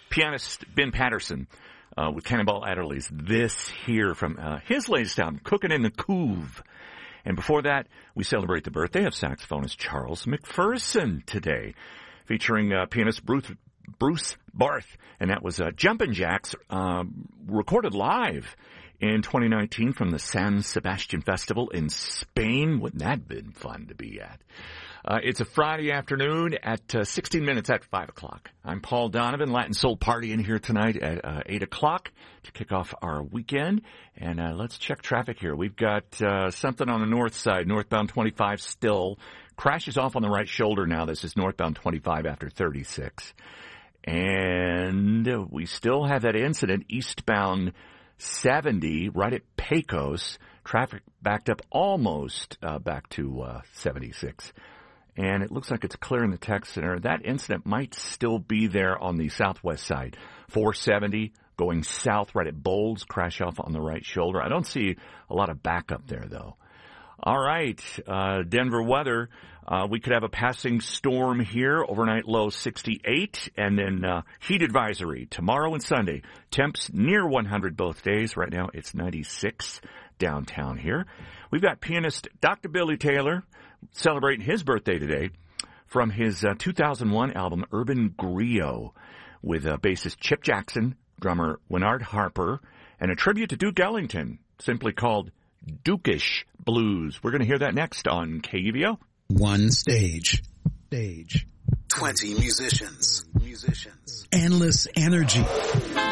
pianist Ben Patterson with Cannonball Adderley's This Here from his latest album, Cookin' in the Coov. And before that, we celebrate the birthday of saxophonist Charles McPherson today, featuring pianist Bruce Barth. And that was Jumpin' Jacks, recorded live in 2019 from the San Sebastian Festival in Spain. Wouldn't that have been fun to be at? It's a Friday afternoon at 16 minutes at 5 o'clock. I'm Paul Donovan, Latin Soul Party in here tonight at 8 o'clock to kick off our weekend. And let's check traffic here. We've got something on the north side, northbound 25 still. Crashes off on the right shoulder now. This is northbound 25 after 36. And we still have that incident eastbound 70 right at Pecos. Traffic backed up almost back to 76. And it looks like it's clear in the tech center. That incident might still be there on the southwest side. 470 going south right at Bowles, crash off on the right shoulder. I don't see a lot of backup there, though. All right, Denver weather. We could have a passing storm here, overnight low 68, and then heat advisory tomorrow and Sunday. Temps near 100 both days. Right now it's 96 downtown here. We've got pianist Dr. Billy Taylor celebrating his birthday today from his 2001 album Urban Griot with bassist Chip Jackson, drummer Winard Harper, and a tribute to Duke Ellington, simply called Dukish Blues. We're going to hear that next on KUVO. One stage. 20 musicians. Endless energy.